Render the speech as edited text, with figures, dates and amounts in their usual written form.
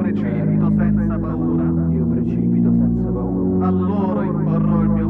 precipito senza paura. Io precipito senza paura. A loro imporrò il mio